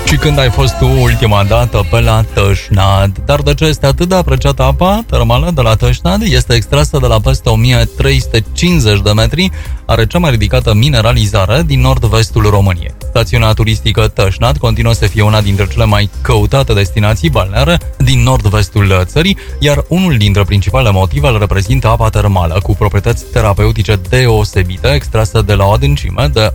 Și când ai fost tu ultima dată pe la Tășnad? Dar de ce este atât de apreciată apa termală de la Tășnad? Este extrasă de la peste 1350 de metri, are cea mai ridicată mineralizare din nord-vestul României. Stațiunea turistică Tășnad continuă să fie una dintre cele mai căutate destinații balneare din nord-vestul țării, iar unul dintre principalele motive îl reprezintă apa termală, cu proprietăți terapeutice deosebite, extrasă de la o adâncime de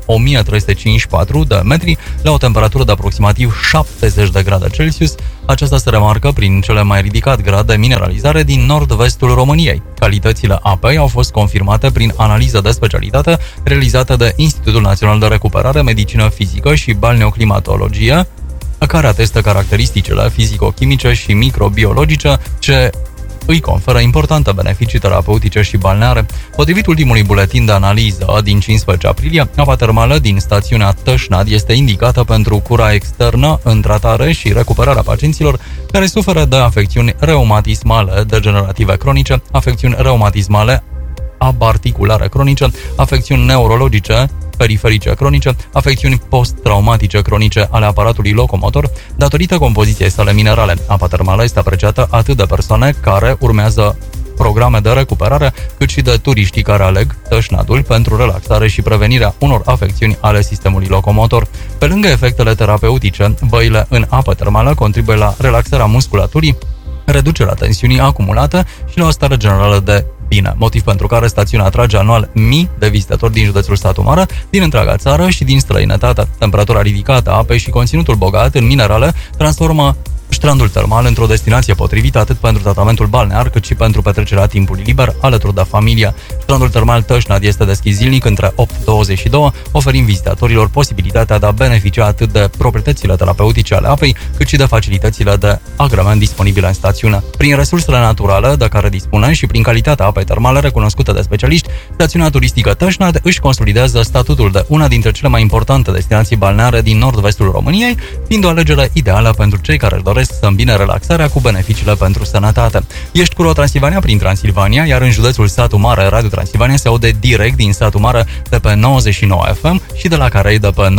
1354 de metri la o temperatură de aproximativ 70 de grade Celsius. Aceasta se remarcă prin cele mai ridicat grad de mineralizare din nord-vestul României. Calitățile apei au fost confirmate prin analiză de specialitate realizată de Institutul Național de Recuperare, Medicină Fizică și Balneoclimatologie, care atestă caracteristicile fizico-chimice și microbiologice ce îi conferă importante beneficii terapeutice și balneare. Potrivit ultimului buletin de analiză din 15 aprilie, apa termală din stațiunea Tășnad este indicată pentru cura externă în tratare și recuperarea pacienților care suferă de afecțiuni reumatismale degenerative cronice, afecțiuni reumatismale abarticulare cronice, afecțiuni neurologice periferice cronice, afecțiuni post-traumatice cronice ale aparatului locomotor, datorită compoziției sale minerale. Apa termală este apreciată atât de persoane care urmează programe de recuperare, cât și de turiștii care aleg Tășnadul pentru relaxare și prevenirea unor afecțiuni ale sistemului locomotor. Pe lângă efectele terapeutice, băile în apă termală contribuie la relaxarea musculaturii, reducerea tensiunii acumulate și la o stare generală de bine, motiv pentru care stațiunea atrage anual mii de vizitatori din județul Satu Mare, din întreaga țară și din străinătate. Temperatura ridicată a apei și conținutul bogat în minerale transformă strandul termal într-o destinație potrivită atât pentru tratamentul balnear, cât și pentru petrecerea timpului liber alături de familie. Strandul termal Tășnad este deschis zilnic între 8-22, oferind vizitatorilor posibilitatea de a beneficia atât de proprietățile terapeutice ale apei, cât și de facilitățile de agrement disponibile în stațiune. Prin resursele naturale de care dispune și prin calitatea apei termale recunoscută de specialiști, stațiunea turistică Tășnad își consolidează statutul de una dintre cele mai importante destinații balneare din nord-vestul României, fiind o alegere ideală pentru cei care își doresc să îmbine relaxarea cu beneficiile pentru sănătate. Ești cu Ro Transilvania prin Transilvania, iar în județul Satu Mare, Radio Transilvania se aude direct din Satu Mare de pe 99 FM și de la Carei de pe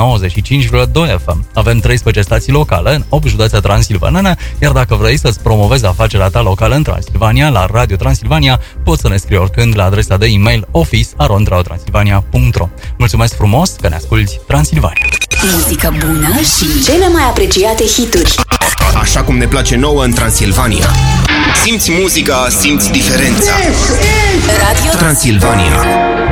95,2 FM. Avem 13 stații locale în 8 județe transilvanene, iar dacă vrei să-ți promovezi afacerea ta locală în Transilvania, la Radio Transilvania, poți să ne scrii oricând la adresa de e-mail office@radiotransilvania.ro. Mulțumesc frumos că ne asculti, Transilvania! Muzică bună și cele mai apreciate hituri. Așa cum ne place nouă în Transilvania. Simți muzica, simți diferența. Radio Transilvania.